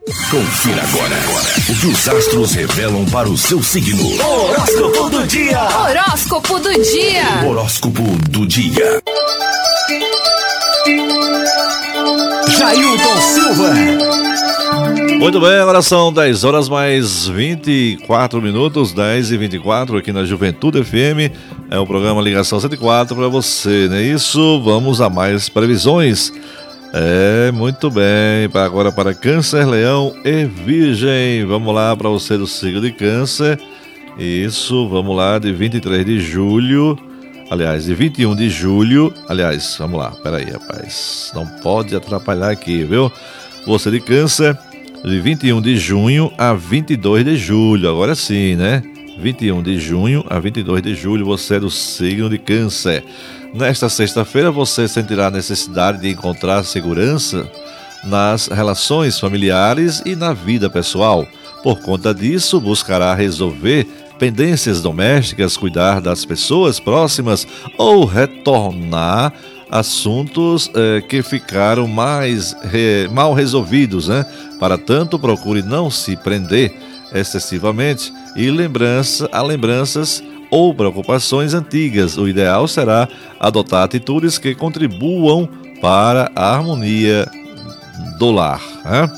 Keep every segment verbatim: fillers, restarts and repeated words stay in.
Confira agora o que os astros revelam para o seu signo. Horóscopo do dia. Horóscopo do dia. Horóscopo do dia. Jailton Silva. Muito bem, agora são dez horas mais vinte e quatro minutos, dez e vinte e quatro aqui na Juventude F M. É o programa Ligação cento e quatro para você, não é isso? Vamos a mais previsões. É, muito bem, para agora para Câncer, Leão e Virgem. Vamos lá para você do signo de Câncer. Isso, vamos lá, de vinte e três de julho. Aliás, de vinte e um de julho. Aliás, vamos lá, peraí, rapaz. Não pode atrapalhar aqui, viu? Você de Câncer, de vinte e um de junho a vinte e dois de julho. Agora sim, né? vinte e um de junho a vinte e dois de julho, você é do signo de Câncer. Nesta sexta-feira, você sentirá a necessidade de encontrar segurança nas relações familiares e na vida pessoal. Por conta disso, buscará resolver pendências domésticas, cuidar das pessoas próximas ou retornar assuntos eh, que ficaram mais re, mal resolvidos, né? Para tanto, procure não se prender excessivamente e lembrança, a lembranças ou preocupações antigas. O ideal será adotar atitudes que contribuam para a harmonia do lar, né?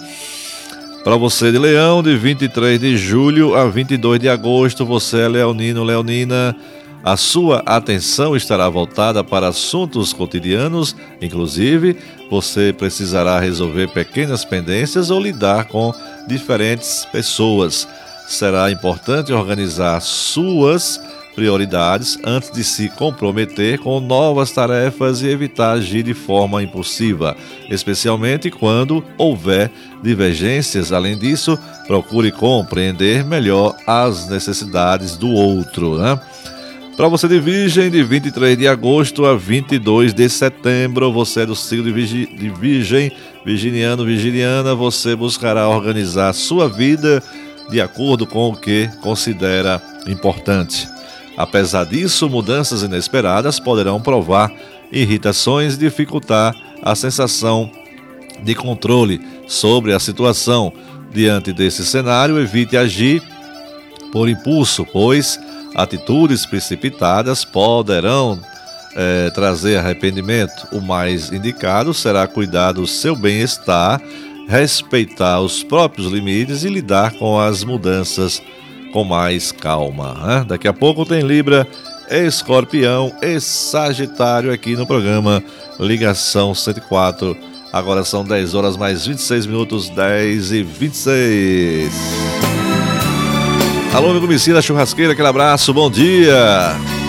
Para você de Leão, de vinte e três de julho a vinte e dois de agosto, você é leonino, leonina. A sua atenção estará voltada para assuntos cotidianos, inclusive você precisará resolver pequenas pendências ou lidar com diferentes pessoas. Será importante organizar suas prioridades antes de se comprometer com novas tarefas e evitar agir de forma impulsiva, especialmente quando houver divergências. Além disso, procure compreender melhor as necessidades do outro, né? Para você de Virgem, de vinte e três de agosto a vinte e dois de setembro, você é do signo de, Virgi, de Virgem, virginiano, virginiana, você buscará organizar sua vida de acordo com o que considera importante. Apesar disso, mudanças inesperadas poderão provar irritações e dificultar a sensação de controle sobre a situação. Diante desse cenário, evite agir por impulso, pois atitudes precipitadas poderão é, trazer arrependimento. O mais indicado será cuidar do seu bem-estar, respeitar os próprios limites e lidar com as mudanças com mais calma, né? Daqui a pouco tem Libra, Escorpião e Sagitário aqui no programa Ligação cento e quatro. Agora são dez horas mais vinte e seis minutos, dez e vinte e seis. Alô, amigo Messina Churrasqueira, aquele abraço, bom dia.